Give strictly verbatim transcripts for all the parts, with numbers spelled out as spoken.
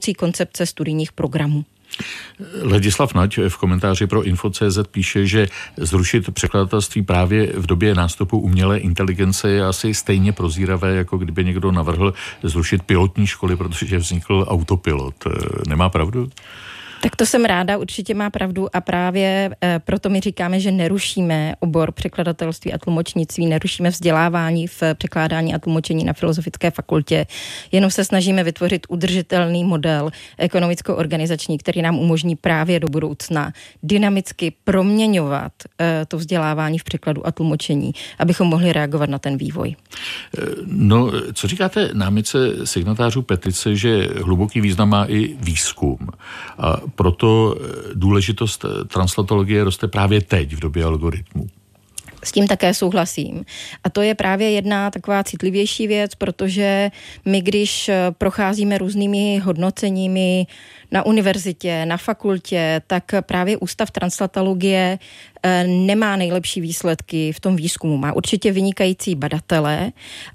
budoucí koncepce studijních programů. Ladislav Nať v komentáři pro info tečka cé zet píše, že zrušit překladatelství právě v době nástupu umělé inteligence je asi stejně prozíravé, jako kdyby někdo navrhl zrušit pilotní školy, protože vznikl autopilot. Nemá pravdu? Tak to jsem ráda, určitě má pravdu a právě e, proto my říkáme, že nerušíme obor překladatelství a tlumočnictví, nerušíme vzdělávání v překládání a tlumočení na Filozofické fakultě, jenom se snažíme vytvořit udržitelný model ekonomicko-organizační, který nám umožní právě do budoucna dynamicky proměňovat e, to vzdělávání v překladu a tlumočení, abychom mohli reagovat na ten vývoj. No, co říkáte námitce signatářů petice, že hluboký význam má i výzkum a proto důležitost translatologie roste právě teď v době algoritmů? S tím také souhlasím. A to je právě jedna taková citlivější věc, protože my, když procházíme různými hodnoceními na univerzitě, na fakultě, tak právě Ústav translatologie nemá nejlepší výsledky v tom výzkumu. Má určitě vynikající badatele,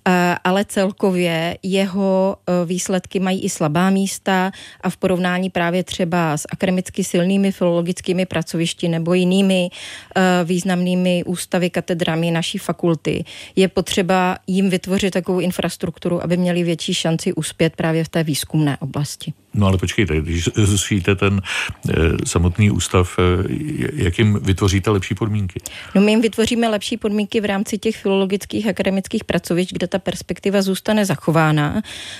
ale celkově jeho výsledky mají i slabá místa a v porovnání právě třeba s akademicky silnými filologickými pracovišti nebo jinými významnými ústavy, katedrami naší fakulty je potřeba jim vytvořit takovou infrastrukturu, aby měli větší šanci uspět právě v té výzkumné oblasti. No ale počkejte, když zrušíte ten e, samotný ústav, e, jak jim vytvoříte lepší podmínky? No my jim vytvoříme lepší podmínky v rámci těch filologických akademických pracovišť, kde ta perspektiva zůstane zachována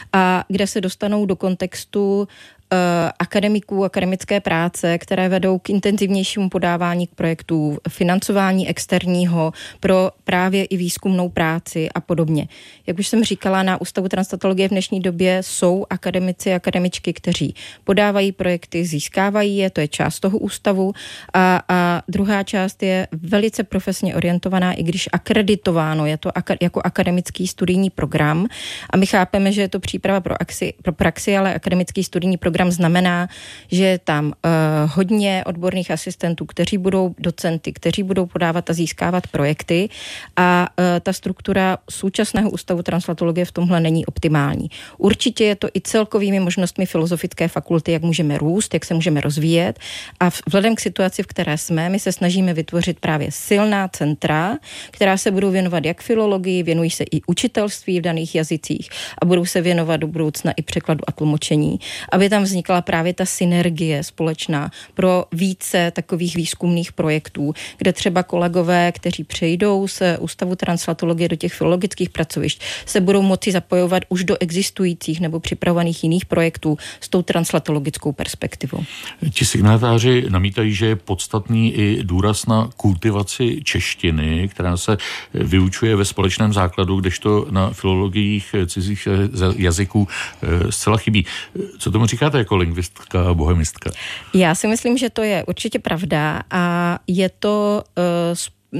a kde se dostanou do kontextu akademiků, akademické práce, které vedou k intenzivnějšímu podávání projektů, financování externího pro právě i výzkumnou práci a podobně. Jak už jsem říkala, na Ústavu translatologie v dnešní době jsou akademici a akademičky, kteří podávají projekty, získávají je, to je část toho ústavu a, a druhá část je velice profesně orientovaná, i když akreditováno, je to ak- jako akademický studijní program a my chápeme, že je to příprava pro, axi, pro praxi, ale akademický studijní program znamená, že je tam uh, hodně odborných asistentů, kteří budou docenty, kteří budou podávat a získávat projekty a uh, ta struktura současného Ústavu translatologie v tomhle není optimální. Určitě je to i celkovými možnostmi Filozofické fakulty, jak můžeme růst, jak se můžeme rozvíjet a vzhledem k situaci, v které jsme, my se snažíme vytvořit právě silná centra, která se budou věnovat jak filologii, věnují se i učitelství v daných jazycích a budou se věnovat do budoucna i překladu a tlumočení, aby tam vznikla právě ta synergie společná pro více takových výzkumných projektů, kde třeba kolegové, kteří přejdou z Ústavu translatologie do těch filologických pracovišť, se budou moci zapojovat už do existujících nebo připravovaných jiných projektů s tou translatologickou perspektivou. Ti signatáři namítají, že je podstatný i důraz na kultivaci češtiny, která se vyučuje ve společném základu, kdežto na filologiích cizích jazyků zcela chybí. Co tomu říkáte jako lingvistka a bohemistka? Já si myslím, že to je určitě pravda a je to uh,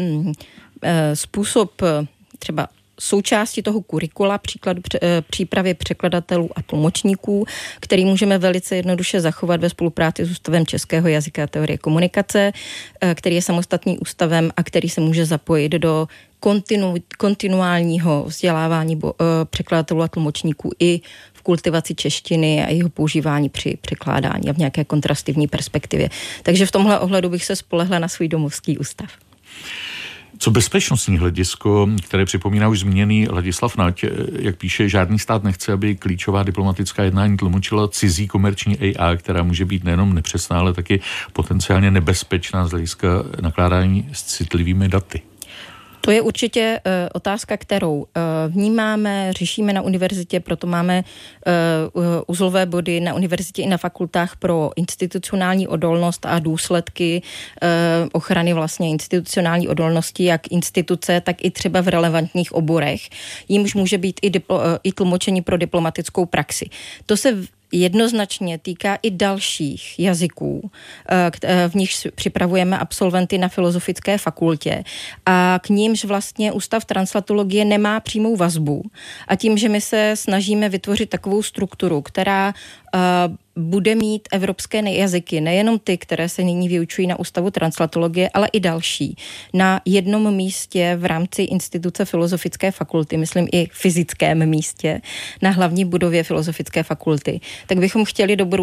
způsob třeba součástí toho kurikula příkladu přípravy překladatelů a tlumočníků, který můžeme velice jednoduše zachovat ve spolupráci s Ústavem českého jazyka a teorie komunikace, který je samostatným ústavem a který se může zapojit do kontinu, kontinuálního vzdělávání bo, překladatelů a tlumočníků i v kultivaci češtiny a jeho používání při překládání a v nějaké kontrastivní perspektivě. Takže v tomhle ohledu bych se spolehla na svůj domovský ústav. Co bezpečnostní hledisko, které připomíná už zmíněný Ladislav Nať, jak píše, žádný stát nechce, aby klíčová diplomatická jednání tlumočila cizí komerční A I, která může být nejenom nepřesná, ale taky potenciálně nebezpečná z hlediska nakládání s citlivými daty. To je určitě uh, otázka, kterou uh, vnímáme, řešíme na univerzitě, proto máme uh, uzlové body na univerzitě i na fakultách pro institucionální odolnost a důsledky uh, ochrany vlastně institucionální odolnosti, jak instituce, tak i třeba v relevantních oborech. Jímž může být i, diplo, uh, i tlumočení pro diplomatickou praxi. To se v, jednoznačně týká i dalších jazyků, v nichž připravujeme absolventy na Filozofické fakultě a k nímž vlastně Ústav translatologie nemá přímou vazbu a tím, že my se snažíme vytvořit takovou strukturu, která bude mít evropské jazyky, nejenom ty, které se nyní vyučují na Ústavu translatologie, ale i další. Na jednom místě v rámci instituce Filozofické fakulty, myslím i fyzickém místě, na hlavní budově Filozofické fakulty, tak bychom chtěli do budoucna